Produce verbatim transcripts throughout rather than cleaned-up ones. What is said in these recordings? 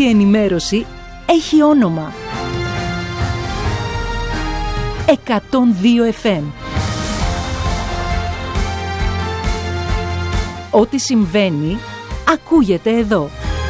η ενημέρωση έχει όνομα. εκατόν δύο εφ εμ. Ό,τι συμβαίνει, ακούγεται εδώ.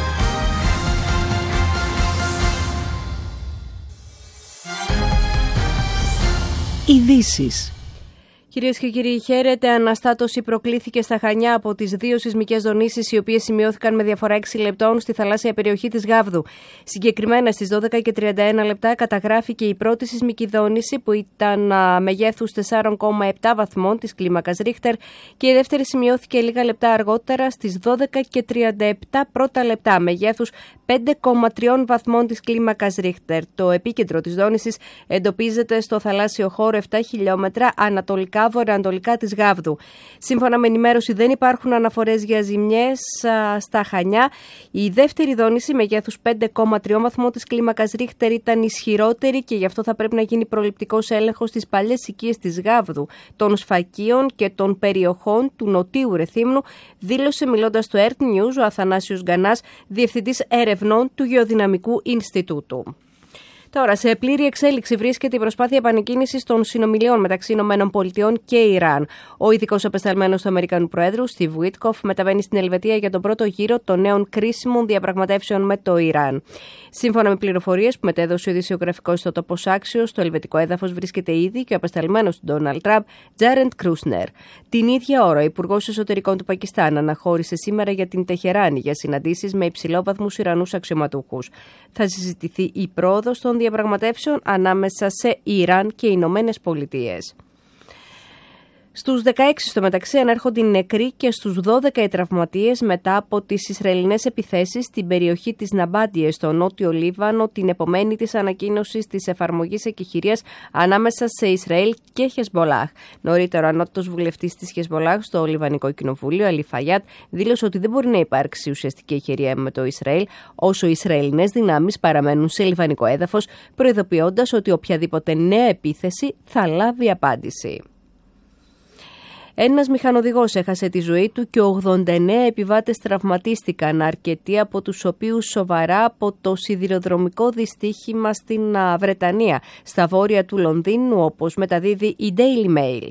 Ειδήσεις. Κυρίες και κύριοι, χαίρετε. Αναστάτωση προκλήθηκε στα Χανιά από τις δύο σεισμικές δονήσεις, οι οποίες σημειώθηκαν με διαφορά έξι λεπτών στη θαλάσσια περιοχή της Γάβδου. Συγκεκριμένα στις δώδεκα και τριάντα ένα λεπτά καταγράφηκε η πρώτη σεισμική δόνηση, που ήταν α, μεγέθους τέσσερα κόμμα επτά βαθμών της κλίμακας Ρίχτερ, και η δεύτερη σημειώθηκε λίγα λεπτά αργότερα στις δώδεκα και τριάντα επτά πρώτα λεπτά, μεγέθους πέντε κόμμα τρία βαθμών της κλίμακας Ρίχτερ. Το επίκεντρο της δόνησης εντοπίζεται στο θαλάσσιο χώρο επτά χιλιόμετρα ανατολικά βορειοανατολικά της Γάβδου. Σύμφωνα με ενημέρωση, δεν υπάρχουν αναφορές για ζημιές α, στα Χανιά. Η δεύτερη δόνηση μεγέθους πέντε κόμμα τρία βαθμών της κλίμακας Ρίχτερ ήταν ισχυρότερη και γι' αυτό θα πρέπει να γίνει προληπτικός έλεγχος στις παλιές οικίες της Γάβδου, των Σφακίων και των περιοχών του Νοτίου Ρεθύμνου, δήλωσε μιλώντας στο Earth News ο Αθανάσιος Γκανάς, διευθυντής ερευνών του Γεωδυναμικού Ινστιτούτου. Τώρα, σε πλήρη εξέλιξη βρίσκεται η προσπάθεια επανεκκίνησης των συνομιλιών μεταξύ ΗΠΑ και Ιράν. Ο ειδικός απεσταλμένος του Αμερικανού Προέδρου, Στιβ Βίτκοφ, μεταβαίνει στην Ελβετία για τον πρώτο γύρο των νέων κρίσιμων διαπραγματεύσεων με το Ιράν. Σύμφωνα με πληροφορίες που μετέδωσε ο ειδησιογραφικός ιστότοπος Axios, στο ελβετικό έδαφος βρίσκεται ήδη και ο απεσταλμένος του Ντόναλντ Τραμπ, Τζάρεντ Κρούσνερ. Την ίδια ώρα, ο Υπουργός Εσωτερικών του Πακιστάν αναχώρησε σήμερα για την Τεχεράνη για συναντήσεις με υψηλόβαθμους Ιρανούς αξιωματούχους. Θα συζητηθεί η πρόοδος των διαπραγματεύσεων ανάμεσα σε Ιράν και Ηνωμένες Πολιτείες. Στους δεκαέξι στο μεταξύ ανέρχονται οι νεκροί και στους δώδεκα οι τραυματίες μετά από τις Ισραηλινές επιθέσεις στην περιοχή της Ναμπάντιε στο νότιο Λίβανο, την επομένη της ανακοίνωσης της εφαρμογής εκεχηρίας ανάμεσα σε Ισραήλ και Χεσμπολάχ. Νωρίτερα, ο ανώτατος βουλευτής της Χεσμπολάχ στο Λιβανικό Κοινοβούλιο, Αλι Φαγιάτ, δήλωσε ότι δεν μπορεί να υπάρξει ουσιαστική εκεχηρία με το Ισραήλ όσο οι Ισραηλινές δυνάμεις παραμένουν σε λιβανικό έδαφος, προειδοποιώντας ότι οποιαδήποτε νέα επίθεση θα λάβει απάντηση. Ένας μηχανοδηγός έχασε τη ζωή του και ογδόντα εννέα επιβάτες τραυματίστηκαν, αρκετοί από τους οποίους σοβαρά από το σιδηροδρομικό δυστύχημα στην Βρετανία, στα βόρεια του Λονδίνου, όπως μεταδίδει η Daily Mail.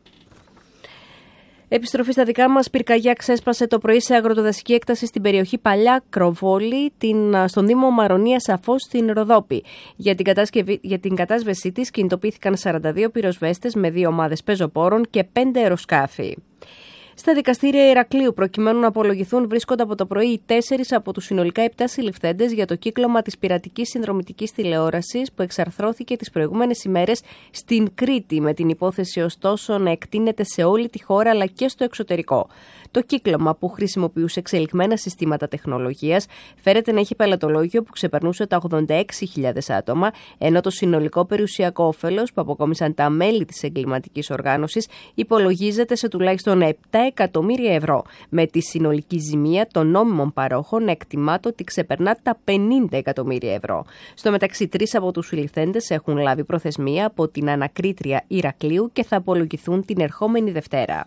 Επιστροφή στα δικά μας, πυρκαγιά ξέσπασε το πρωί σε αγροτοδασική έκταση στην περιοχή Παλιά Κροβόλη, την, στον Δήμο Μαρονία Σαφώς στην Ροδόπη. Για την, για την κατάσβεσή της κινητοποιήθηκαν σαράντα δύο πυροσβέστες με δύο ομάδες πεζοπόρων και πέντε αεροσκάφη. Στα δικαστήρια Ηρακλείου, προκειμένου να απολογηθούν, βρίσκονται από το πρωί οι τέσσερις από τους συνολικά επτά συλληφθέντες για το κύκλωμα της πειρατικής συνδρομητικής τηλεόρασης που εξαρθρώθηκε τις προηγούμενες ημέρες στην Κρήτη, με την υπόθεση ωστόσο να εκτείνεται σε όλη τη χώρα αλλά και στο εξωτερικό. Το κύκλωμα, που χρησιμοποιούσε εξελιγμένα συστήματα τεχνολογίας, φέρεται να έχει πελατολόγιο που ξεπερνούσε τα ογδόντα έξι χιλιάδες άτομα, ενώ το συνολικό περιουσιακό όφελος που αποκόμισαν τα μέλη της εγκληματικής οργάνωσης υπολογίζεται σε τουλάχιστον επτά εκατομμύρια ευρώ, με τη συνολική ζημία των νόμιμων παρόχων να εκτιμάται ότι ξεπερνά τα πενήντα εκατομμύρια ευρώ. Στο μεταξύ, τρεις από τους συλληφθέντες έχουν λάβει προθεσμία από την ανακρίτρια Ηρακλείου και θα απολογηθούν την ερχόμενη Δευτέρα.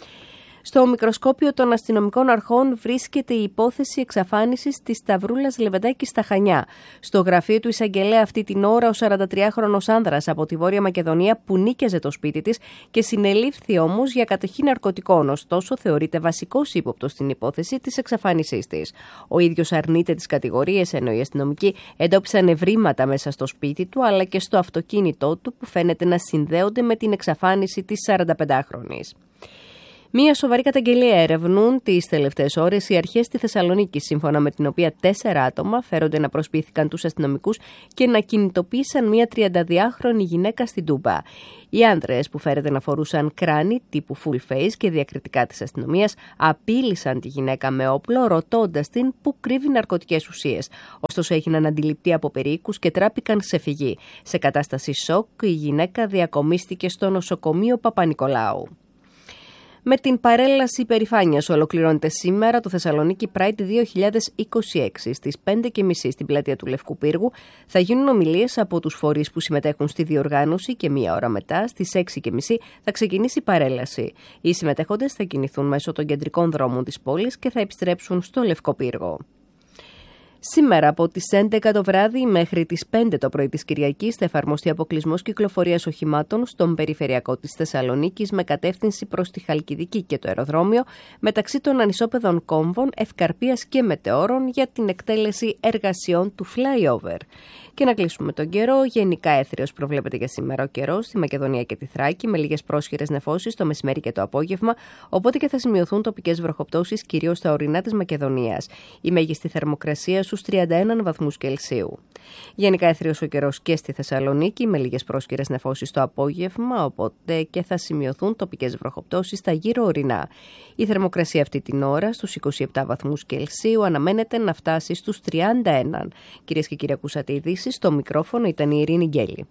Στο μικροσκόπιο των αστυνομικών αρχών βρίσκεται η υπόθεση εξαφάνισης της Σταυρούλας Λεβεντάκη στα Χανιά. Στο γραφείο του εισαγγελέα αυτή την ώρα ο σαραντατριάχρονος άνδρας από τη Βόρεια Μακεδονία που νίκιαζε το σπίτι της και συνελήφθη όμως για κατοχή ναρκωτικών, ωστόσο θεωρείται βασικός ύποπτος στην υπόθεση της εξαφάνισής της. Ο ίδιος αρνείται τις κατηγορίες, ενώ οι αστυνομικοί εντόπισαν ευρήματα μέσα στο σπίτι του αλλά και στο αυτοκίνητό του που φαίνεται να συνδέονται με την εξαφάνιση της σαρανταπεντάχρονης. Μία σοβαρή καταγγελία ερευνούν τις τελευταίες ώρες οι αρχές στη Θεσσαλονίκη, σύμφωνα με την οποία τέσσερα άτομα φέρονται να προσποιήθηκαν τους αστυνομικούς και να κινητοποίησαν μία τριανταδυάχρονη γυναίκα στην Τούμπα. Οι άντρες, που φέρεται να φορούσαν κράνη τύπου full face και διακριτικά της αστυνομίας, απείλησαν τη γυναίκα με όπλο, ρωτώντας την που κρύβει ναρκωτικές ουσίες. Ωστόσο, έγιναν αντιληπτοί από περίοικους και τράπηκαν σε φυγή. Σε κατάσταση σοκ, η γυναίκα διακομίστηκε στο νοσοκομείο Παπα-Νικολάου. Με την παρέλαση υπερηφάνειας ολοκληρώνεται σήμερα το Θεσσαλονίκη Pride δύο χιλιάδες είκοσι έξι. Στις πέντε και μισή στην πλατεία του Λευκού Πύργου θα γίνουν ομιλίες από τους φορείς που συμμετέχουν στη διοργάνωση και μία ώρα μετά, στις έξι και μισή, θα ξεκινήσει η παρέλαση. Οι συμμετέχοντες θα κινηθούν μέσω των κεντρικών δρόμων της πόλης και θα επιστρέψουν στο Λευκό Πύργο. Σήμερα από τις έντεκα το βράδυ μέχρι τις πέντε το πρωί της Κυριακής θα εφαρμοστεί αποκλεισμός κυκλοφορίας οχημάτων στον περιφερειακό της Θεσσαλονίκης με κατεύθυνση προς τη Χαλκιδική και το αεροδρόμιο μεταξύ των ανισόπεδων Κόμβων, Ευκαρπίας και Μετεώρων για την εκτέλεση εργασιών του flyover. Και να κλείσουμε τον καιρό. Γενικά έθριος προβλέπεται για σήμερα ο καιρός στη Μακεδονία και τη Θράκη, με λίγες πρόσχερες νεφώσεις το μεσημέρι και το απόγευμα, οπότε και θα σημειωθούν τοπικές βροχοπτώσεις κυρίως στα ορεινά της Μακεδονίας. Η μέγιστη θερμοκρασία στους τριάντα ένα βαθμούς Κελσίου. Γενικά έθριος ο καιρός και στη Θεσσαλονίκη, με λίγες πρόσχερες νεφώσεις το απόγευμα, οπότε και θα σημειωθούν τοπικές βροχοπτώσεις στα γύρω ορεινά. Η θερμοκρασία αυτή την ώρα στους είκοσι επτά βαθμούς Κελσίου αναμένεται να φτάσει στους τριάντα ένα. Κυρίες και κύριοι, ακούσατε ειδήσεις. Στο μικρόφωνο ήταν η Ειρήνη Γκέλη.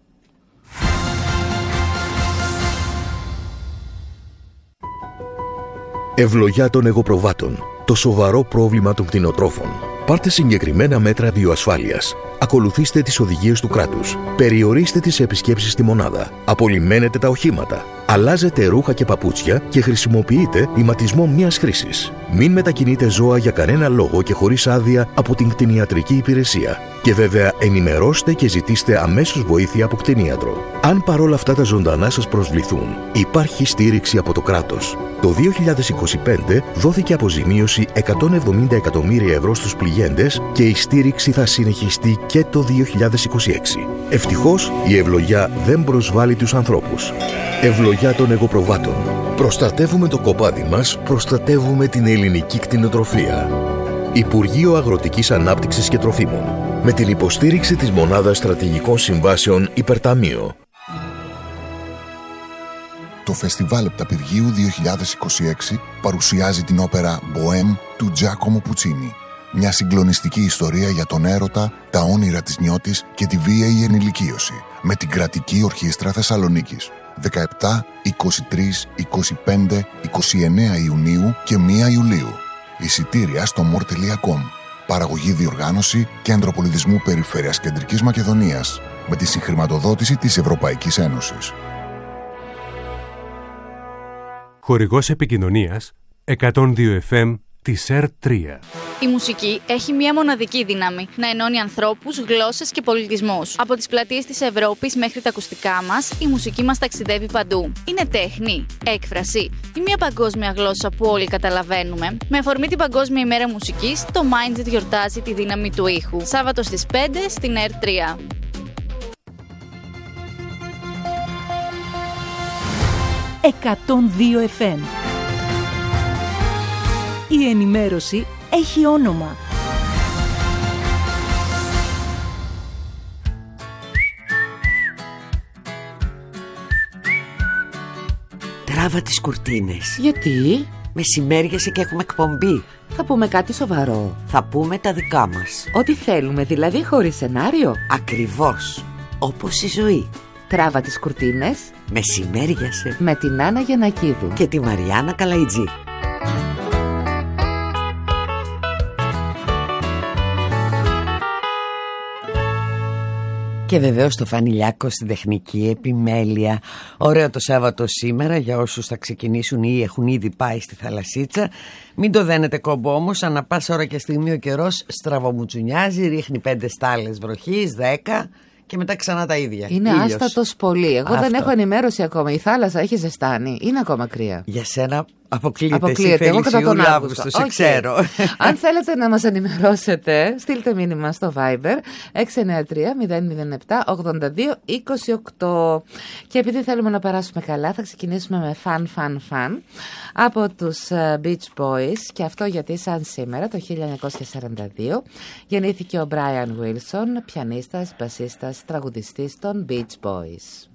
Ευλογιά των εγωπροβάτων. Το σοβαρό πρόβλημα των κτηνοτρόφων. Πάρτε συγκεκριμένα μέτρα βιοασφάλειας. Ακολουθήστε τις οδηγίες του κράτους. Περιορίστε τις επισκέψεις στη μονάδα. Απολυμμένετε τα οχήματα. Αλλάζετε ρούχα και παπούτσια και χρησιμοποιείτε ηματισμό μιας χρήσης. Μην μετακινείτε ζώα για κανένα λόγο και χωρίς άδεια από την κτηνιατρική υπηρεσία. Και βέβαια ενημερώστε και ζητήστε αμέσως βοήθεια από κτηνίατρο. Αν παρόλα αυτά τα ζωντανά σας προσβληθούν, υπάρχει στήριξη από το κράτος. Το δύο χιλιάδες είκοσι πέντε δόθηκε αποζημίωση εκατόν εβδομήντα εκατομμύρια ευρώ στους πληγέντες και η στήριξη θα συνεχιστεί και το δύο χιλιάδες είκοσι έξι. Ευτυχώς η ευλογιά δεν προσβάλλει τους ανθρώπους. Ευλογιά των εγωπροβάτων. Προστατεύουμε το κοπάδι μας, προστατεύουμε την ελληνική κτηνοτροφία. Υπουργείο Αγροτικής Ανάπτυξης και Τροφίμων. Με την υποστήριξη της Μονάδας Στρατηγικών Συμβάσεων Υπερταμείο. Το Φεστιβάλ Επταπηργίου δύο χιλιάδες είκοσι έξι παρουσιάζει την όπερα «Μποέμ» του Τζάκομο Πουτσίνι. Μια συγκλονιστική ιστορία για τον έρωτα, τα όνειρα της νιώτης και τη βίαιη ενηλικίωση. Με την Κρατική Ορχήστρα Θεσσαλονίκης. δεκαεπτά, είκοσι τρία, είκοσι πέντε, είκοσι εννέα Ιουνίου και πρώτη Ιουλίου. Εισιτήρια στο μορ τελεία κομ. Παραγωγή διοργάνωση Κέντρο Πολιτισμού Περιφέρειας Κεντρικής Μακεδονίας. Με τη συγχρηματοδότηση της Ευρωπαϊκής Ένωσης. Χορηγός επικοινωνίας εκατόν δύο εφ εμ της ΕΡ τρία. Η μουσική έχει μία μοναδική δύναμη, να ενώνει ανθρώπους, γλώσσες και πολιτισμούς. Από τις πλατείες της Ευρώπης μέχρι τα ακουστικά μας, η μουσική μας ταξιδεύει παντού. Είναι τέχνη, έκφραση ή μία παγκόσμια γλώσσα που όλοι καταλαβαίνουμε. Με αφορμή την Παγκόσμια ημέρα μουσικής, το Mindset γιορτάζει τη δύναμη του ήχου. Σάββατο στις πέντε στην ΕΡ τρία. εκατόν δύο εφ εμ. Η ενημέρωση έχει όνομα. Τράβα τις κουρτίνες. Γιατί? Μεσημέριασε και έχουμε εκπομπή. Θα πούμε κάτι σοβαρό. Θα πούμε τα δικά μας. Ό,τι θέλουμε, δηλαδή χωρίς σενάριο. Ακριβώς. Όπως η ζωή. Τράβα τις κουρτίνες. Μεσημέριασε. Με την Άννα Γιαννακίδου και τη Μαριάννα Καλαϊτζή. Και βεβαίως το Φανιλιάκο στην τεχνική επιμέλεια. Ωραίο το Σάββατο σήμερα για όσους θα ξεκινήσουν ή έχουν ήδη πάει στη θαλασσίτσα. Μην το δένετε κόμπο όμως, ανά πάσα ώρα και στιγμή ο καιρός στραβομουτσουνιάζει, ρίχνει πέντε στάλες βροχής, δέκα και μετά ξανά τα ίδια. Είναι Ήλιος. Άστατος πολύ. Εγώ Αυτό. δεν έχω ενημέρωση ακόμα. Η θάλασσα έχει ζεστάνει. Είναι ακόμα κρύα. Για σένα αποκλείεται. Αποκλείεται. Εγώ κατά τον Αύγουστο. Σε okay. ξέρω. Αν θέλετε να μας ενημερώσετε, στείλτε μήνυμα στο Viber έξι εννιά τρία μηδέν μηδέν επτά ογδόντα δύο είκοσι οκτώ. Και επειδή θέλουμε να περάσουμε καλά, θα ξεκινήσουμε με φαν φαν φαν από τους Beach Boys. Και αυτό γιατί σαν σήμερα το χίλια εννιακόσια σαράντα δύο γεννήθηκε ο Brian Wilson, πιανίστας, μπασίστας, τραγουδιστής των Beach Boys.